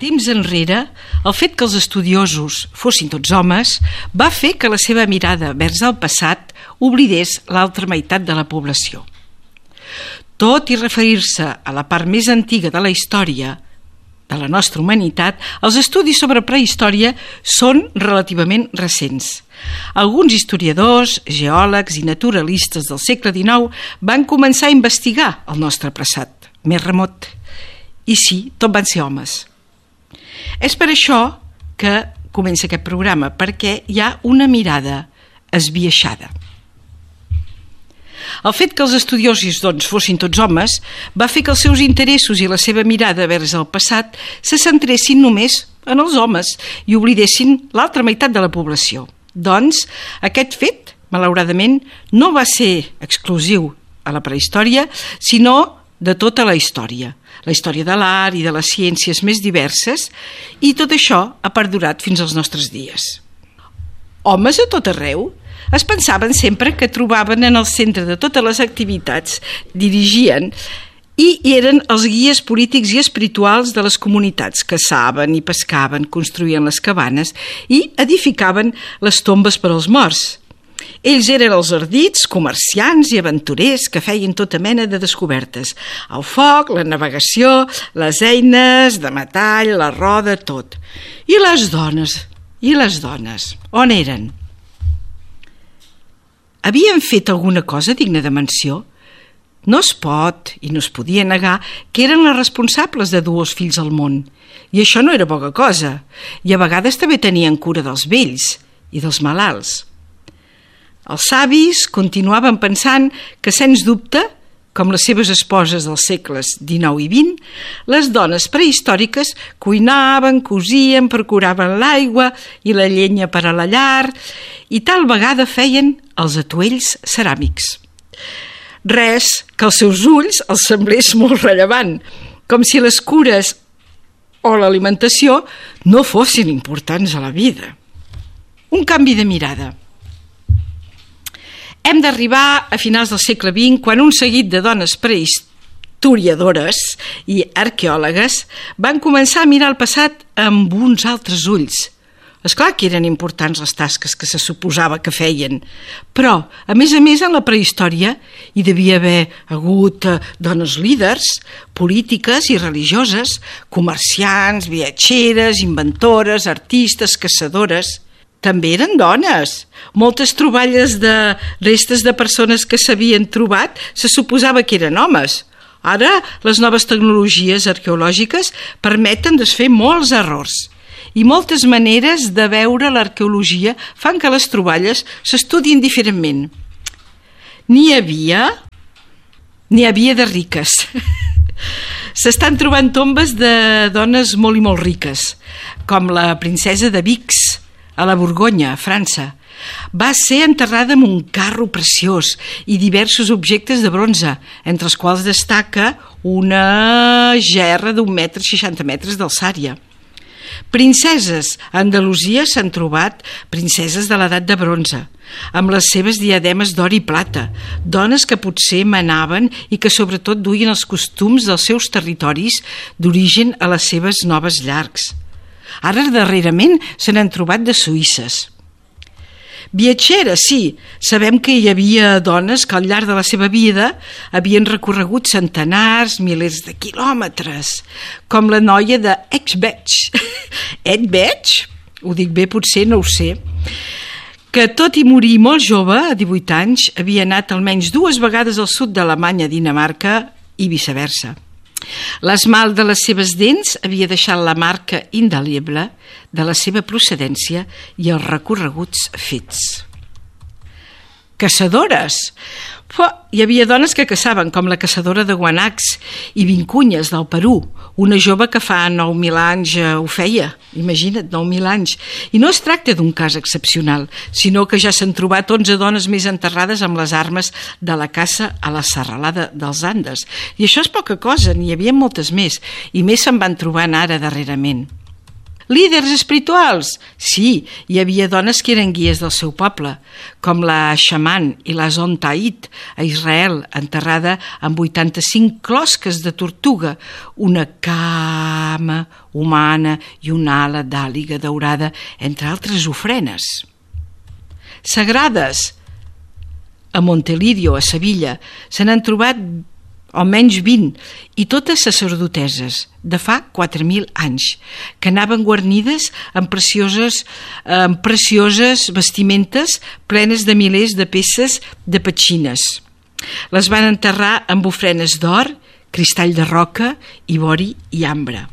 Temps enrere, el fet que els estudiosos fossin tots homes va fer que la seva mirada vers el passat oblidés l'altra meitat de la població. Tot i referir-se a la part més antiga de la història de la nostra humanitat, els estudis sobre prehistòria són relativament recents. Alguns historiadors, geòlegs i naturalistes del segle XIX van començar a investigar el nostre passat més remot. I sí, tot van ser homes. És per això que comença aquest programa, perquè hi ha una mirada esbiaixada. El fet que els estudiosos fossin tots homes va fer que els seus interessos i la seva mirada vers el passat se centressin només en els homes i oblidessin l'altra meitat de la població. Doncs aquest fet, malauradament, no va ser exclusiu a la prehistòria, sinó de tota la història de l'art i de les ciències més diverses, i tot això ha perdurat fins als nostres dies. Homes a tot arreu es pensaven sempre que trobaven en el centre de totes les activitats, dirigien i eren els guies polítics i espirituals de les comunitats, caçaven i pescaven, construïen les cabanes i edificaven les tombes per als morts. Ells eren els ardits, comerciants i aventurers que feien tota mena de descobertes. El foc, la navegació, les eines de metall, la roda, tot. I les dones, on eren? Havien fet alguna cosa digna de menció? No es pot i no es podia negar que eren les responsables de dur els fills al món. I això no era poca cosa. I a vegades també tenien cura dels vells i dels malalts. Els savis continuaven pensant que, sens dubte, com les seves esposes dels segles XIX i XX, les dones prehistòriques cuinaven, cosien, procuraven l'aigua i la llenya per a la llar i tal vegada feien els atuells ceràmics. Res que als seus ulls els semblés molt rellevant, com si les cures o l'alimentació no fossin importants a la vida. Un canvi de mirada. Hem d'arribar a finals del segle XX, quan un seguit de dones prehistoriadores i arqueòlogues van començar a mirar el passat amb uns altres ulls. És clar que eren importants les tasques que se suposava que feien, però, a més, en la prehistòria hi devia haver hagut dones líders, polítiques i religioses, comerciants, viatgeres, inventores, artistes, caçadores. També eren dones. Moltes troballes de restes de persones que s'havien trobat se suposava que eren homes. Ara, les noves tecnologies arqueològiques permeten desfer molts errors i moltes maneres de veure l'arqueologia fan que les troballes s'estudien diferentment. N'hi havia de riques. S'estan trobant tombes de dones molt i molt riques, com la princesa de Vix, a la Borgonya, a França. Va ser enterrada amb un carro preciós i diversos objectes de bronze, entre els quals destaca una gerra d'1,60 m d'alçària. Princeses. A Andalusia s'han trobat princeses de l'edat de bronze, amb les seves diademes d'or i plata, dones que potser manaven i que sobretot duien els costums dels seus territoris d'origen a les seves noves llars. Ara, darrerament, se n'han trobat de suïsses. Viatgeres, sí. Sabem que hi havia dones que al llarg de la seva vida havien recorregut centenars, milers de quilòmetres, com la noia de Edsberg. Edsberg? Ho dic bé, potser, no ho sé. Que tot i morir molt jove, a 18 anys, havia anat almenys 2 vegades al sud d'Alemanya, Dinamarca i viceversa. L'esmalt de les seves dents havia deixat la marca indeleble de la seva procedència i els recorreguts fets. Caçadores. Hi havia dones que caçaven, com la caçadora de guanacs i vincunyes del Perú, una jove que fa 9.000 anys ho feia, imagina't, 9.000 anys. I no es tracta d'un cas excepcional, sinó que ja s'han trobat 11 dones més enterrades amb les armes de la caça a la serralada dels Andes. I això és poca cosa, n'hi havia moltes més, i més se'n van trobant ara darrerament. Líders espirituals? Sí, hi havia dones que eren guies del seu poble, com la Xaman i la Zontait a Israel, enterrada amb 85 closques de tortuga, una cara cama humana i una ala d'àliga daurada, entre altres ofrenes. Sagrades, a Montelirio, a Sevilla, se n'han trobat almenys 20, i totes sacerdoteses de fa 4.000 anys, que anaven guarnides amb precioses vestimentes plenes de milers de peces de petxines. Les van enterrar amb ofrenes d'or, cristall de roca, ivori i ambre.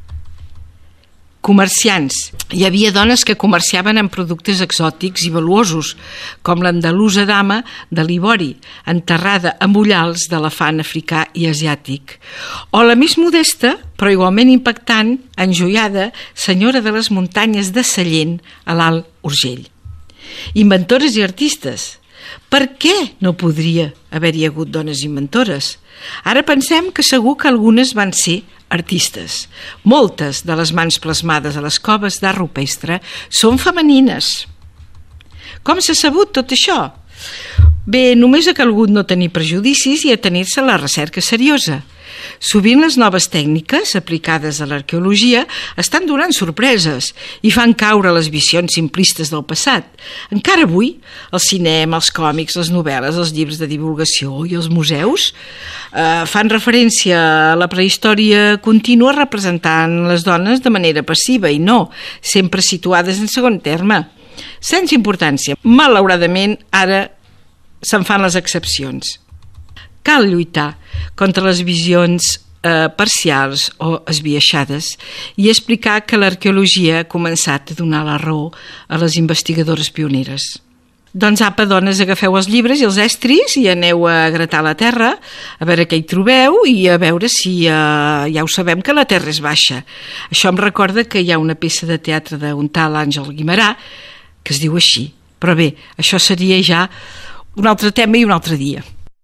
Comerciants. Hi havia dones que comerciaven amb productes exòtics i valuosos, com l'andalusa dama de l'Ivori, enterrada amb ullals d'elefant africà i asiàtic, o la més modesta, però igualment impactant, enjoiada, senyora de les muntanyes de Sallent, a l'Alt Urgell. Inventores i artistes. Per què no podria haver-hi hagut dones inventores? Ara pensem que segur que algunes van ser artistes. Moltes de les mans plasmades a les coves d'art rupestre són femenines. Com s'ha sabut tot això? Bé, només ha calgut no tenir prejudicis i atenir-se a la recerca seriosa. Sovint les noves tècniques aplicades a l'arqueologia estan donant sorpreses i fan caure les visions simplistes del passat. Encara avui, el cinema, els còmics, les novel·les, els llibres de divulgació i els museus fan referència a la prehistòria contínua representant les dones de manera passiva i no, sempre situades en segon terme. Sense importància. Malauradament, ara se'n fan les excepcions. Cal lluitar contra les visions parcials o esbiaixades i explicar que l'arqueologia ha començat a donar la raó a les investigadores pioneres. Doncs apa, dones, agafeu els llibres i els estris i aneu a gratar la terra, a veure què hi trobeu i a veure si ja ho sabem que la terra és baixa. Això em recorda que hi ha una peça de teatre d'un tal Àngel Guimerà que es diu així. Però bé, això seria ja un altre tema i un altre dia.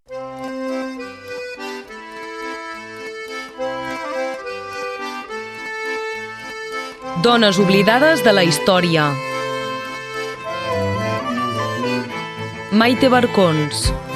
Dones oblidades de la història. Maite Barcons.